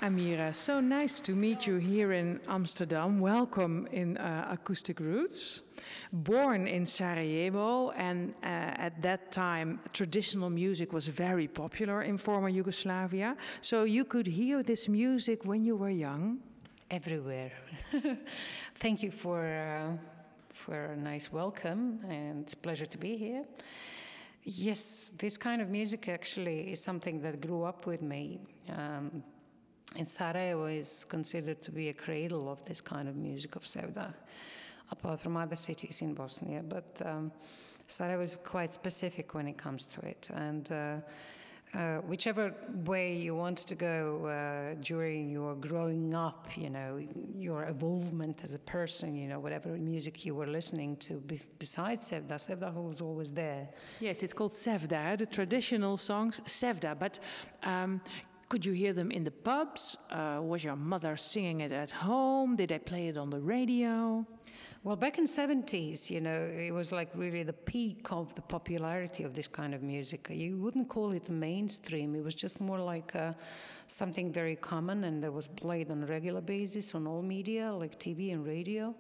Amira, so nice to meet you here in Amsterdam. Welcome in Acoustic Roots. Born in Sarajevo, and at that time, traditional music was very popular in former Yugoslavia. So you could hear this music when you were young? Everywhere. Thank you for a nice welcome, and it's a pleasure to be here. Yes, this kind of music actually is something that grew up with me. And Sarajevo is considered to be a cradle of this kind of music of Sevdah, apart from other cities in Bosnia. But Sarajevo is quite specific when it comes to it. And whichever way you want to go during your growing up, your evolvement as a person, whatever music you were listening to besides Sevdah, Sevdah was always there. Yes, it's called Sevdah, the traditional songs Sevdah. But could you hear them in the pubs? Was your mother singing it at home? Did they play it on the radio? Well, back in the 70s, it was like really the peak of the popularity of this kind of music. You wouldn't call it mainstream. It was just more like something very common, and that was played on a regular basis on all media, like TV and radio.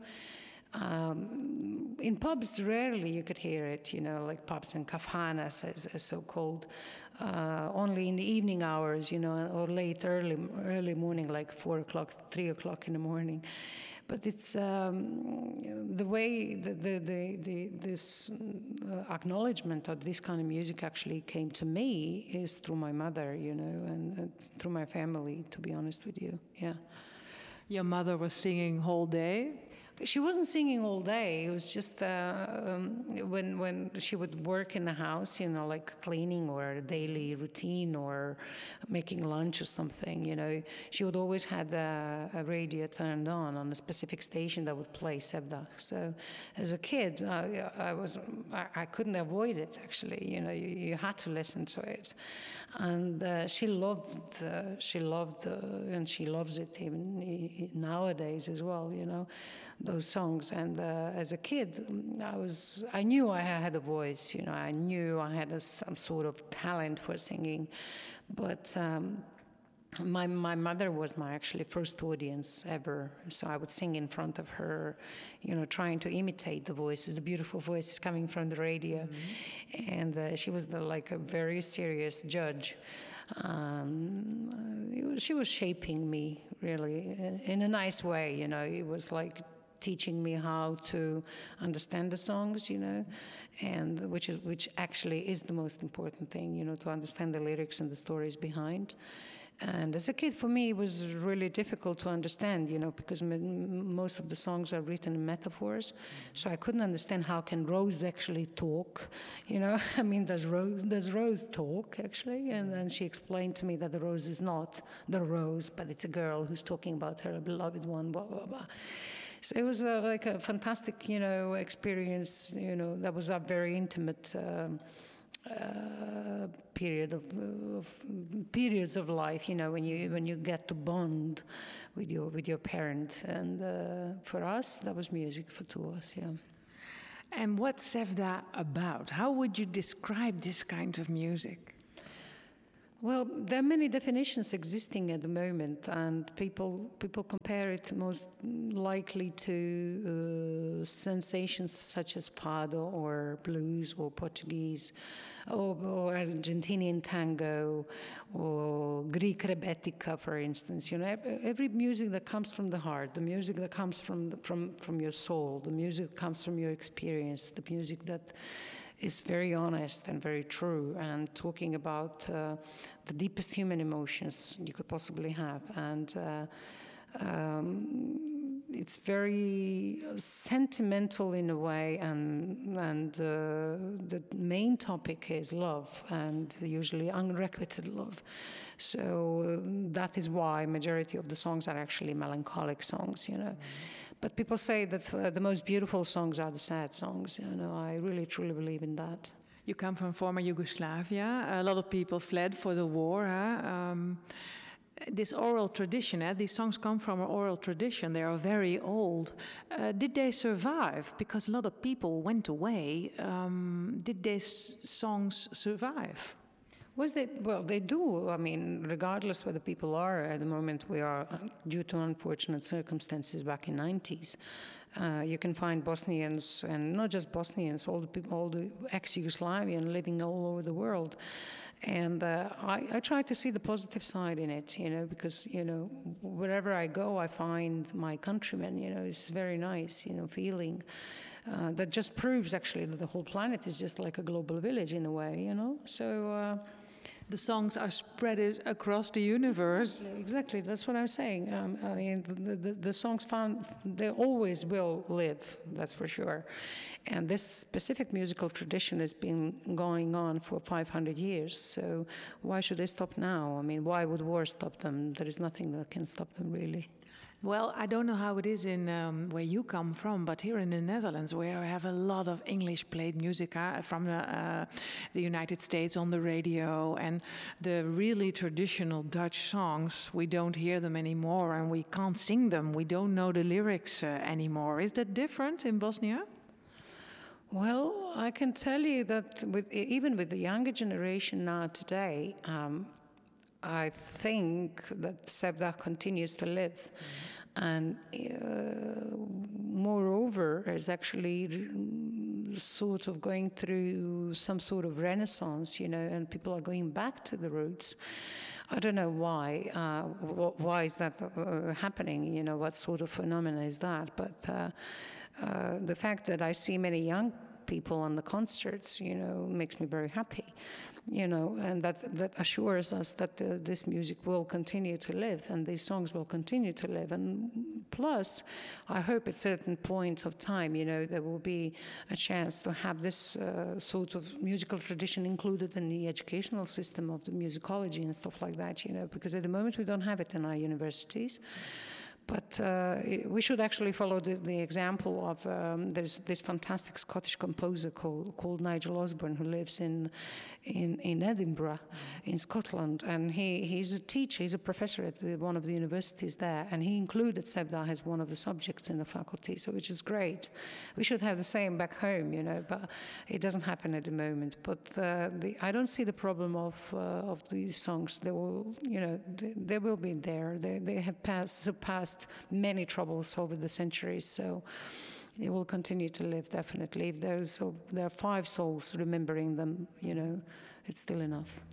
In pubs, rarely you could hear it, like pubs and kafhanas, as so-called, only in the evening hours, or early morning, like 4 o'clock, 3 o'clock in the morning. But it's the way this acknowledgement of this kind of music actually came to me is through my mother, and through my family, to be honest with you, yeah. Your mother was singing whole day? She wasn't singing all day. It was just when she would work in the house, like cleaning or a daily routine or making lunch or something, she would always have a radio turned on a specific station that would play Sevdah. So as a kid, I couldn't avoid it, actually. You had to listen to it. And she loved, and she loves it even nowadays as well, those songs. And as a kid, I knew I had a voice, I knew I had some sort of talent for singing, but my mother was my actually first audience ever. So I would sing in front of her, trying to imitate the voices, the beautiful voices coming from the radio. Mm-hmm. And she was like a very serious judge. She was shaping me, really, in a nice way, It was like teaching me how to understand the songs, and which actually is the most important thing, to understand the lyrics and the stories behind. And as a kid, for me, it was really difficult to understand, because most of the songs are written in metaphors. So I couldn't understand how can Rose actually talk, I mean, does Rose talk, actually? And then she explained to me that the rose is not the rose, but it's a girl who's talking about her beloved one, blah, blah, blah. So it was like a fantastic, experience, that was a very intimate periods of life, when you get to bond with your parents. And for us, that was music for two of us, yeah. And what's Sevdah about? How would you describe this kind of music? Well, there are many definitions existing at the moment, and people compare it most likely to sensations such as fado or blues or Portuguese or Argentinian tango or Greek rebetika, for instance. Every music that comes from the heart, the music that comes from your soul, the music that comes from your experience, the music that is very honest and very true, and talking about the deepest human emotions you could possibly have. And it's very sentimental in a way, and the main topic is love, and usually unrequited love. So that is why majority of the songs are actually melancholic songs, But people say that the most beautiful songs are the sad songs. I really truly believe in that. You come from former Yugoslavia. A lot of people fled for the war. This oral tradition, these songs come from an oral tradition. They are very old. Did they survive? Because a lot of people went away. Did these songs survive? Well, they do. I mean, regardless where the people are at the moment, we are, due to unfortunate circumstances back in 90s, you can find Bosnians, and not just Bosnians, all the people, all the ex-Yugoslavian living all over the world. And I try to see the positive side in it, because, wherever I go, I find my countrymen, it's very nice, feeling. That just proves, actually, that the whole planet is just like a global village in a way, So... the songs are spread across the universe. Exactly, that's what I'm saying. I mean, the songs they always will live, that's for sure. And this specific musical tradition has been going on for 500 years, so why should they stop now? I mean, why would war stop them? There is nothing that can stop them, really. Well, I don't know how it is in where you come from, but here in the Netherlands, where I have a lot of English-played music from the United States on the radio, and the really traditional Dutch songs, we don't hear them anymore, and we can't sing them. We don't know the lyrics anymore. Is that different in Bosnia? Well, I can tell you that even with the younger generation now today, I think that Sevdah continues to live. Mm-hmm. And moreover, is actually sort of going through some sort of renaissance, and people are going back to the roots. I don't know why. Why is that happening? What sort of phenomena is that? But the fact that I see many young people on the concerts, makes me very happy, and that assures us that this music will continue to live and these songs will continue to live. And plus, I hope at a certain point of time, there will be a chance to have this sort of musical tradition included in the educational system of the musicology and stuff like that, because at the moment we don't have it in our universities. But we should actually follow the example of there's this fantastic Scottish composer called Nigel Osborne, who lives in Edinburgh, in Scotland, and he's a teacher, he's a professor at one of the universities there, and he included Sevdah as one of the subjects in the faculty, so which is great. We should have the same back home, but it doesn't happen at the moment. But I don't see the problem of these songs. They will, they will be there. They have surpassed many troubles over the centuries, so it will continue to live, definitely. If there are 5 souls remembering them, it's still enough.